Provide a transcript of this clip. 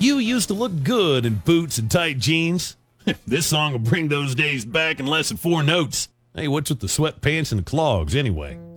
You used to look good in boots and tight jeans. This song will bring those days back in less than 4 notes. Hey, what's with the sweatpants and the clogs anyway?